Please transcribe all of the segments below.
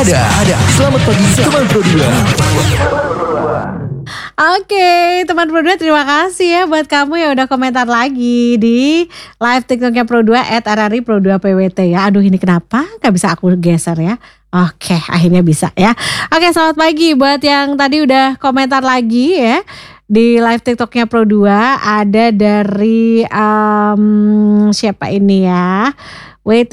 Ada. Selamat pagi teman Pro 2. Oke, teman Pro 2, terima kasih ya buat kamu yang udah komentar lagi di live TikToknya Pro 2 @RRI Pro 2 PWT ya. Aduh, ini kenapa gak bisa aku geser ya? Oke, akhirnya bisa ya. Oke, selamat pagi buat yang tadi udah komentar lagi ya. Di live TikToknya Pro 2 ada dari siapa ini ya? Wait.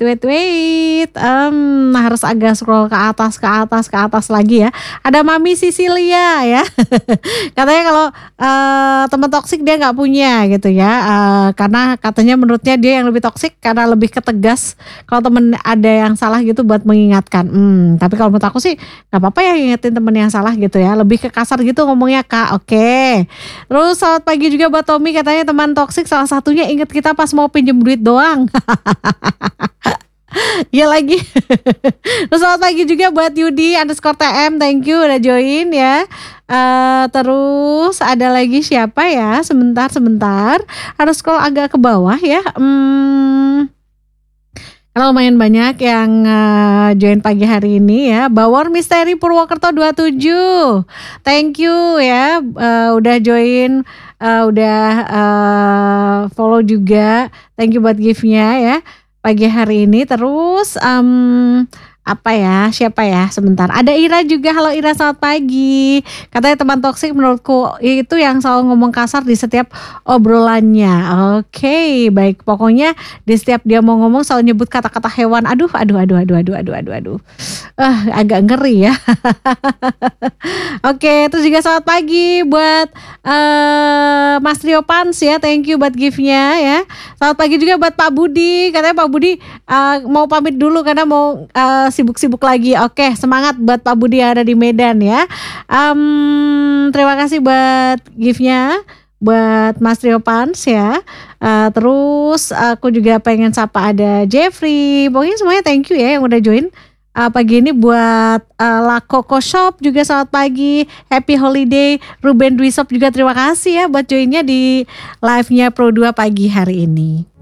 Harus agak scroll ke atas lagi ya. Ada Mami Sisilia ya. Katanya kalau teman toksik dia nggak punya gitu ya. Karena katanya menurutnya dia yang lebih toksik karena lebih ketegas. Kalau temen ada yang salah gitu buat mengingatkan. Tapi kalau menurut aku sih nggak apa-apa ya ingetin temen yang salah gitu ya. Lebih ke kasar gitu ngomongnya Kak. Oke. Terus selamat pagi juga buat Tommy, katanya teman toksik salah satunya inget kita pas mau pinjem duit doang. Iya lagi. Terus selamat pagi juga buat Yudi _TM, thank you udah join ya. Terus ada lagi siapa ya? Sebentar. Harus scroll agak ke bawah ya. Karena lumayan banyak yang join pagi hari ini ya. Bawor Misteri Purwokerto 27, thank you ya, udah join, udah follow juga. Thank you buat gift-nya ya pagi hari ini. Terus siapa ya, sebentar, ada Ira juga. Halo Ira, selamat pagi. Katanya teman toksik menurutku itu yang selalu ngomong kasar di setiap obrolannya. Oke, baik, pokoknya di setiap dia mau ngomong selalu nyebut kata-kata hewan. Aduh. Agak ngeri ya. Oke, terus juga selamat pagi buat Mas Trio Pans ya, thank you buat gift-nya ya. Selamat pagi juga buat Pak Budi, katanya Pak Budi mau pamit dulu karena mau sibuk-sibuk lagi. Oke, semangat buat Pak Budi yang ada di Medan ya. Terima kasih buat gift-nya buat Mas Trio Pans ya. Terus aku juga pengen sapa ada Jeffrey. Pokoknya semuanya thank you ya yang udah join pagi ini. Buat La Coco Shop juga selamat pagi, happy holiday. Ruben Dwi Shop juga terima kasih ya buat joinnya di live-nya Pro 2 pagi hari ini.